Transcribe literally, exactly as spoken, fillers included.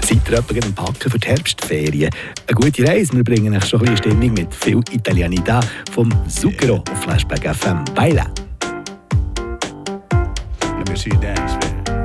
Seid ihr etwa am Packen für die Herbstferien? Eine gute Reise, wir bringen euch schon ein bisschen Stimmung mit viel Italianità vom Zucchero auf Flashback F M. Baila! Let me see you dance, man.